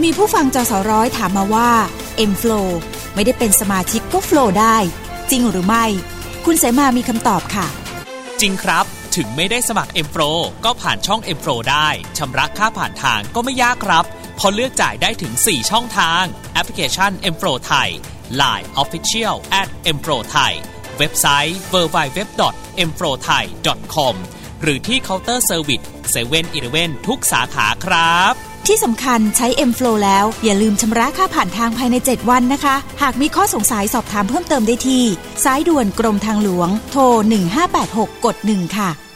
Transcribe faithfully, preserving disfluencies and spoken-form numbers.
มีผู้ฟังจสร้อยถามมาว่า M-Flow ไม่ได้เป็นสมาชิกก็ Flow ได้จริงหรือไม่คุณเสมามีคำตอบค่ะจริงครับถึงไม่ได้สมัคร M-Flow ก็ผ่านช่อง M-Flow ได้ชำระค่าผ่านทางก็ไม่ยากครับพอเลือกจ่ายได้ถึงสี่ช่องทางแอปพลิเคชัน M-Flow ไทย ไลน์ Official แอท เอ็ม โฟลว์ ไทย เว็บไซต์ ดับเบิลยู ดับเบิลยู ดับเบิลยู ดอท เอ็ม โฟลว์ ไทย ดอท คอม หรือที่เคาน์เตอร์เซอร์วิส เซเว่น อีเลฟเว่น ทุกสาขาครับที่สำคัญใช้ M-Flow แล้วอย่าลืมชำระค่าผ่านทางภายในเจ็ดวันนะคะหากมีข้อสงสัยสอบถามเพิ่มเติมได้ที่สายด่วนกรมทางหลวงโทรหนึ่งห้าแปดหกกดหนึ่งค่ะ